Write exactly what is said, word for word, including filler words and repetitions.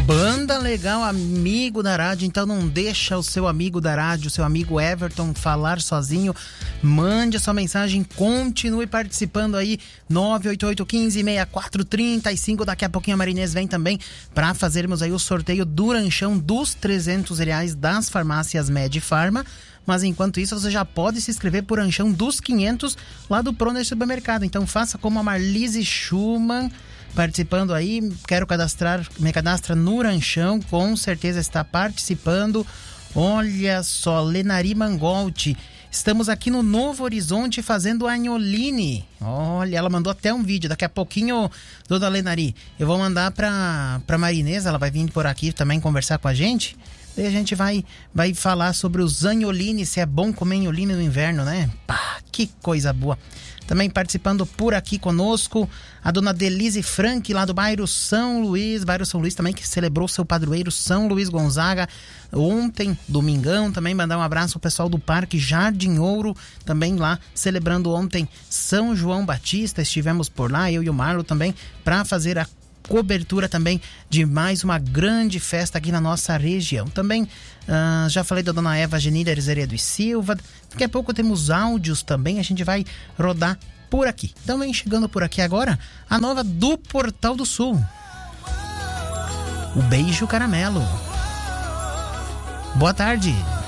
Banda legal, amigo da rádio. Então não deixa o seu amigo da rádio, o seu amigo Everton falar sozinho. Mande a sua mensagem, continue participando aí. nove oito oito, um cinco, seis quatro três cinco. Daqui a pouquinho a Marinês vem também para fazermos aí o sorteio do ranchão dos trezentos reais das farmácias Medifarma. Mas enquanto isso, você já pode se inscrever por ranchão dos quinhentos lá do Pronto Supermercado. Então faça como a Marlise Schumann, participando aí. Quero cadastrar, me cadastra no ranchão, com certeza está participando. Olha só, Lenari Mangolti, estamos aqui no Novo Horizonte fazendo anholine. Olha, ela mandou até um vídeo. Daqui a pouquinho, dona Lenari, eu vou mandar pra, pra Marinês, ela vai vir por aqui também conversar com a gente. Daí a gente vai, vai falar sobre os anholines, se é bom comer anholine no inverno, né? Pá, que coisa boa. Também participando por aqui conosco, a dona Delise Frank, lá do bairro São Luís, bairro São Luís também, que celebrou seu padroeiro São Luís Gonzaga ontem, domingão. Também mandar um abraço ao pessoal do Parque Jardim Ouro, também lá celebrando ontem São João Batista. Estivemos por lá, eu e o Marlo também, para fazer a cobertura também de mais uma grande festa aqui na nossa região. Também uh, já falei da dona Eva Genilha Arizeredo e Silva. Daqui a pouco temos áudios também, a gente vai rodar por aqui. Então vem chegando por aqui agora a nova do Portal do Sul, o Beijo Caramelo. Boa tarde.